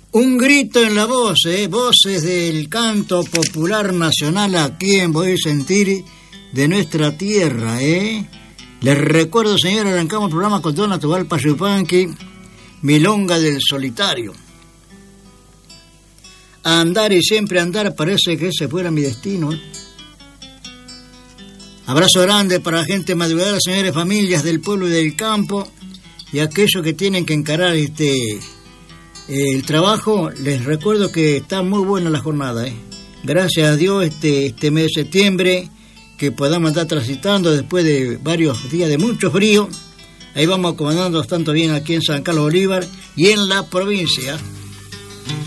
Un grito en la voz, voces del canto popular nacional aquí en Voy a Sentir de nuestra tierra, Les recuerdo, señor, arrancamos el programa con Don Atahualpa Yupanqui, Milonga del Solitario. A andar y siempre andar, parece que ese fuera mi destino. Abrazo grande para la gente madrugadora, señores, familias del pueblo y del campo, y aquellos que tienen que encarar el trabajo. Les recuerdo que está muy buena la jornada, Gracias a Dios este mes de septiembre, que podamos estar transitando después de varios días de mucho frío. Ahí vamos acomodándonos tanto bien aquí en San Carlos Bolívar y en la provincia.